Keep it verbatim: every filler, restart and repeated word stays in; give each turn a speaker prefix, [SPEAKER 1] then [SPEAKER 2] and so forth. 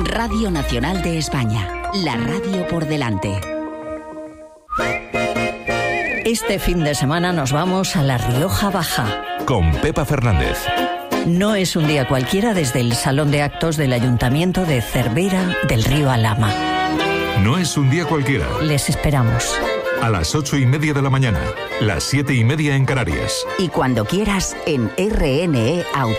[SPEAKER 1] Radio Nacional de España, la radio por delante.
[SPEAKER 2] Este fin de semana nos vamos a La Rioja Baja.
[SPEAKER 3] Con Pepa Fernández.
[SPEAKER 2] No es un día cualquiera desde el Salón de Actos del Ayuntamiento de Cervera del Río Alhama.
[SPEAKER 3] No es un día cualquiera.
[SPEAKER 2] Les esperamos.
[SPEAKER 3] A las ocho y media de la mañana, las siete y media en Canarias.
[SPEAKER 1] Y cuando quieras en R N E Auto.